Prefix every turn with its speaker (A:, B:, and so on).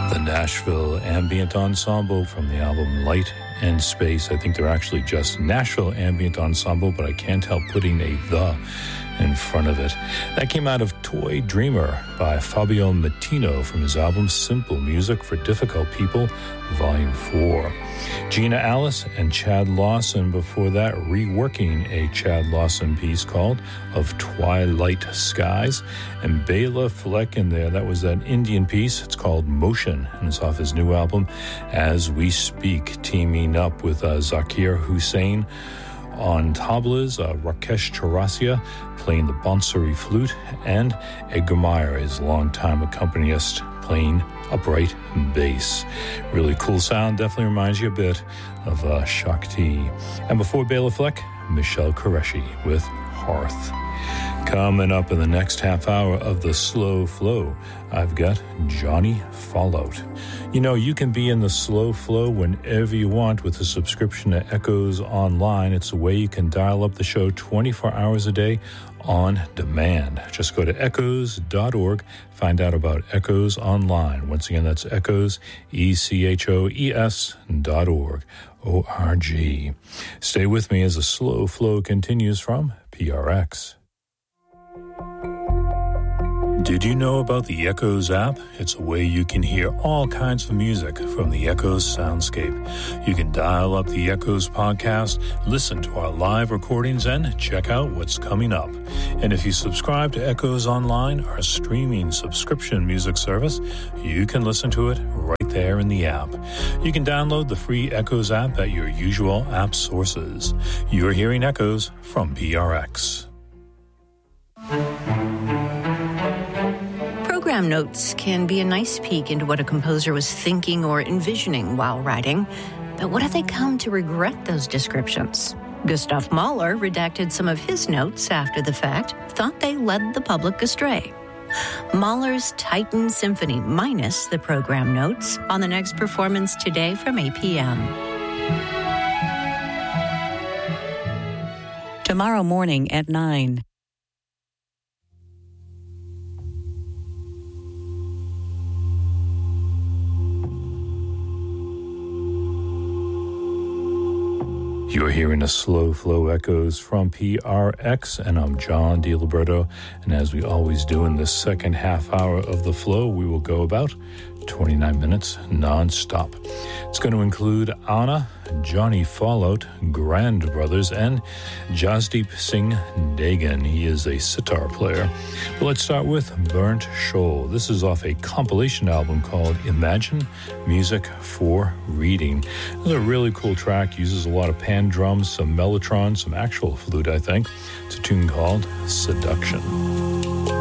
A: The Nashville Ambient Ensemble from the album Light and Space. I think they're actually just Nashville Ambient Ensemble, but I can't help putting a "the" in front of it. That came out of Toy Dreamer by Fabio Matino from his album Simple Music for Difficult People, Volume 4. Gina Alice and Chad Lawson before that, reworking a Chad Lawson piece called Of Twilight Skies. And Bela Fleck in there, that was that Indian piece. It's called Motion, and it's off his new album As We Speak, teaming up with Zakir Hussain on tablas, Rakesh Chaurasia playing the Bansuri flute, and Edgar Meyer, his longtime accompanist, playing upright bass. Really cool sound, definitely reminds you a bit of Shakti. And before Bela Fleck, Michelle Qureshi with Hearth. Coming up in the next half hour of the Slow Flow, I've got Johnny Fallout. You know, you can be in the Slow Flow whenever you want with a subscription to Echoes Online. It's a way you can dial up the show 24 hours a day on demand. Just go to echoes.org, find out about Echoes Online. Once again, that's Echoes, ECHOES.org, O-R-G. Stay with me as the Slow Flow continues from PRX. Did you know about the Echoes app? It's a way you can hear all kinds of music from the Echoes soundscape. You can dial up the Echoes podcast, listen to our live recordings, and check out what's coming up. And if you subscribe to Echoes Online, our streaming subscription music service, you can listen to it right there in the app. You can download the free Echoes app at your usual app sources. You're hearing Echoes from PRX.
B: Program notes can be a nice peek into what a composer was thinking or envisioning while writing. But what if they come to regret those descriptions? Gustav Mahler redacted some of his notes after the fact, thought they led the public astray. Mahler's Titan Symphony minus the program notes on the next performance today from 8 p.m.
C: Tomorrow morning at 9.
A: You're hearing the Slow Flow Echoes from PRX, and I'm John DiLiberto. And as we always do in this second half hour of the flow, we will go about 29 minutes non-stop. It's going to include Anna, Johnny Fallout, Grand Brothers, and Jasdeep Singh Dagan. He is a sitar player. But let's start with Burnt Shoal. This is off a compilation album called Imagine Music for Reading. This is a really cool track, uses a lot of pan drums, some mellotron, some actual flute, I think. It's a tune called Seduction.